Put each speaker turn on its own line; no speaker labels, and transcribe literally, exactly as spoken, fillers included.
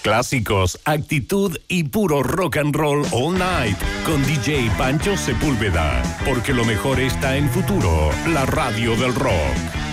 clásicos, actitud y puro rock and roll all night con D J Pancho Sepúlveda. Porque lo mejor está en Futuro, la radio del rock.